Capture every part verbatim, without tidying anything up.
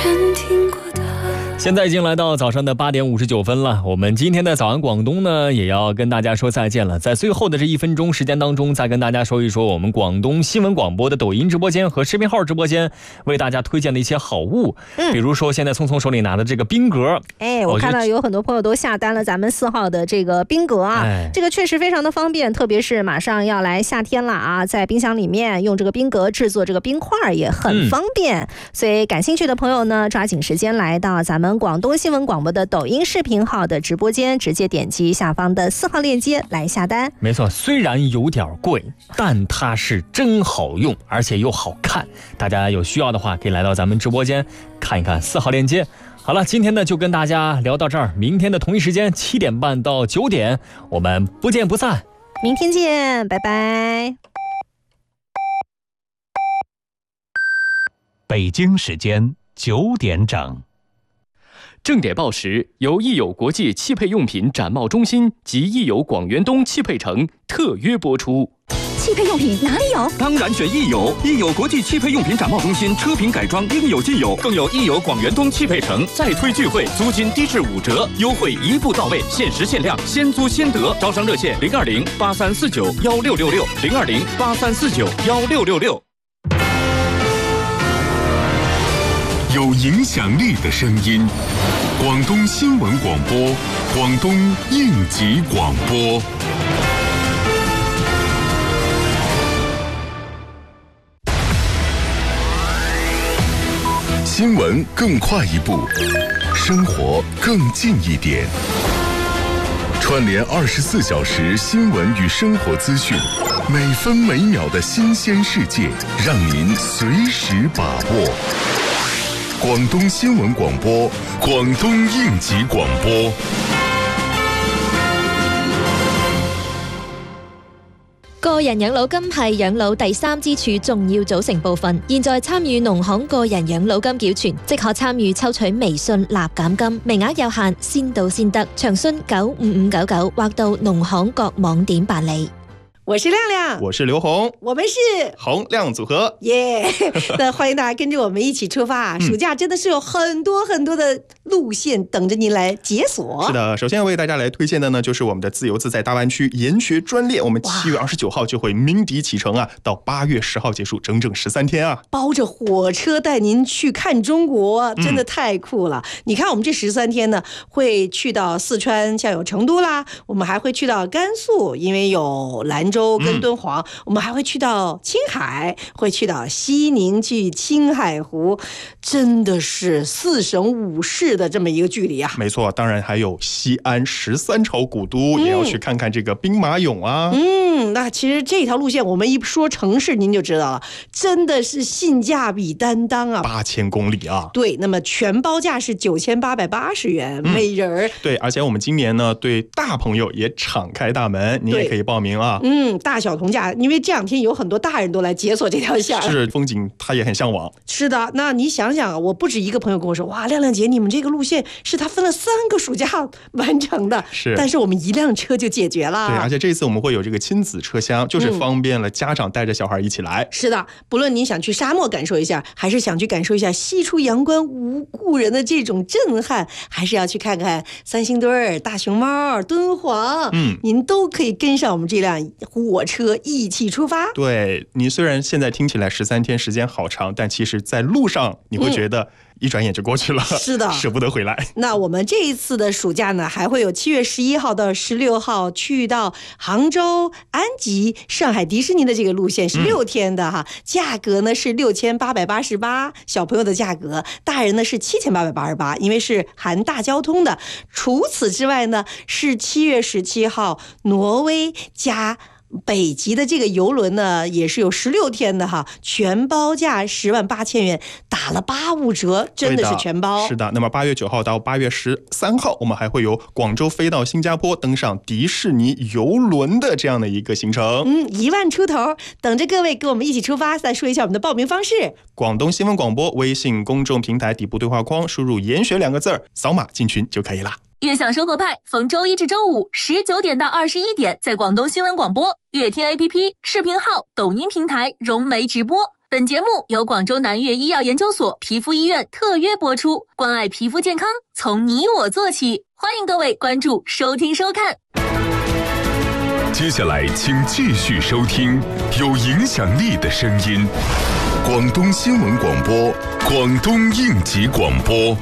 人听过的。 现在已经来到早上的八点五十九分了，我们今天的早安广东呢也要跟大家说再见了。在最后的这一分钟时间当中，再跟大家说一说我们广东新闻广播的抖音直播间和视频号直播间为大家推荐的一些好物，嗯，比如说现在聪聪手里拿的这个冰格， 哎，我看到有很多朋友都下单了咱们四号的这个冰格啊，哎，这个确实非常的方便，特别是马上要来夏天了啊，在冰箱里面用这个冰格制作这个冰块也很方便，嗯，所以感兴趣的朋友呢，抓紧时间来到咱们广东新闻广播的抖音视频号的直播间，直接点击下方的四号链接来下单。 没错，虽然有点贵，但它是真好用，而且又好看。大家有需要的话，可以来到咱们直播间看一看四号链接。好了，今天呢就跟大家聊到这儿，明天的同一时间七点半到九点，我们不见不散。 明天见，拜拜。 北京时间九点整。 正点报时由益友国际汽配用品展贸中心及益友广源东汽配城特约播出。 汽配用品哪里有？ 当然选益友，益友国际汽配用品展贸中心，车品改装应有尽有，更有益友广源东汽配城再推聚会，租金低至五折，优惠一步到位，限时限量，先租先得。招商热线零二零八三四九幺六六六零二零八三四九幺六六六。 有影响力的声音，广东新闻广播，广东应急广播。新闻更快一步，生活更近一点。串联二十四小时新闻与生活资讯，每分每秒的新鲜世界，让您随时把握。广東新聞廣播，廣東應急廣播。 個人養老金係養老第三支柱重要組成部分。現在參與農行個人養老金繳存，即可參與抽取微信立減金，名額有限，先到先得。詳詢九五五九九或到農行各網點辦理。 我是亮亮， 我是刘红， 我们是红亮组合， 耶、yeah ！那欢迎大家跟着我们一起出发、嗯、暑假真的是有很多很多的路线等着您来解锁。 是的，首先要为大家来推荐的呢，就是我们的自由自在大湾区研学专列，我们七月二十九号就会鸣笛启程啊，到八月十号结束，整整十三天啊！ 包着火车带您去看中国，真的太酷了！嗯、你看我们这十三天呢，会去到四川，像有成都啦，我们还会去到甘肃，因为有兰州跟敦煌、嗯、我们还会去到青海，会去到西宁，去青海湖，真的是四省五市的这么一个距离啊！ 没错，当然还有西安十三朝古都、嗯、也要去看看这个兵马俑啊。 嗯，那其实这条路线我们一说城市您就知道了，真的是性价比担当啊， 八千公里啊！ 对，那么全包价是九千八百八十元、嗯、每人。 对，而且我们今年呢，对大朋友也敞开大门，你也可以报名啊。 嗯。大小同价，因为这两天有很多大人都来解锁这条线， 是风景他也很向往。 是的，那你想想，我不止一个朋友跟我说，哇，亮亮姐，你们这个路线是他分了三个暑假完成的， 是， 但是我们一辆车就解决了。 对，而且这次我们会有这个亲子车厢，就是方便了家长带着小孩一起来。 嗯、是的，不论您想去沙漠感受一下，还是想去感受一下西出阳关无故人的这种震撼，还是要去看看三星堆、大熊猫、敦煌，嗯，您都可以跟上我们这辆火车一起出发。 对，你虽然现在听起来十三天时间好长，但其实在路上你会觉得一转眼就过去了。 嗯、是的， 舍不得回来。 那我们这一次的暑假呢，还会有七月十一号到十六号去到杭州、安吉、上海迪士尼的这个路线，是六天的哈，嗯、价格呢是六千八百八十八，小朋友的价格，大人呢是七千八百八十八，因为是含大交通的。除此之外呢，是七月十七号挪威加北极的这个游轮呢，也是有十六天的哈，全包价十万八千元，打了八五折，真的是全包。 是的，那么八月九号到八月十三号，我们还会由广州飞到新加坡，登上迪士尼游轮的这样的一个行程。 嗯，一万出头，等着各位跟我们一起出发。再说一下我们的报名方式： 广东新闻广播微信公众平台底部对话框输入“研学”两个字，扫码进群就可以了。 悦享生活派逢周一至周五十九点到二十一点在广东新闻广播，悦听 A P P 视频号抖音平台融媒直播， 本节目由广州南粤医药研究所皮肤医院特约播出，关爱皮肤健康，从你我做起。欢迎各位关注、收听、收看。 接下来，请继续收听有影响力的声音——广东新闻广播、广东应急广播。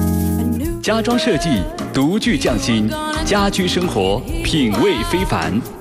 家装设计独具匠心，家居生活品味非凡。